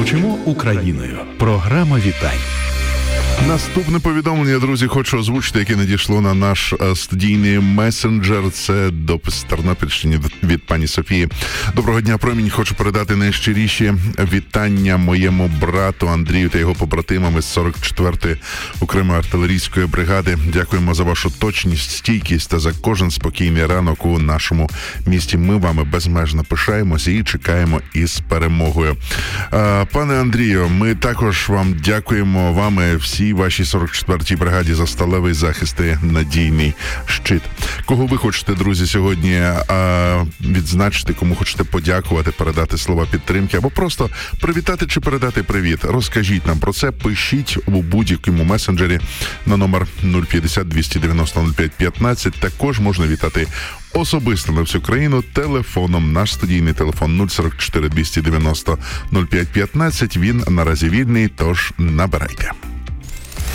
Звучимо Україною. Програма вітань. Наступне повідомлення, друзі, хочу озвучити, яке надійшло на наш студійний месенджер. Це допис з Тернопільщини від пані Софії. Доброго дня, промінь. Хочу передати найщиріші вітання моєму брату Андрію та його побратимам з 44-ї окремої артилерійської бригади. Дякуємо за вашу точність, стійкість та за кожен спокійний ранок у нашому місті. Ми вами безмежно пишаємося і чекаємо із перемогою. Пане Андрію, ми також вам дякуємо, вами всі вашій 44-й бригаді за сталевий захист і надійний щит. Кого ви хочете, друзі, сьогодні відзначити, кому хочете подякувати, передати слова підтримки або просто привітати чи передати привіт? Розкажіть нам про це, пишіть у будь-якому месенджері на номер 050 290 05 15. Також можна вітати особисто на всю країну телефоном. Наш студійний телефон 044 290 05 15. Він наразі вільний, тож набирайте.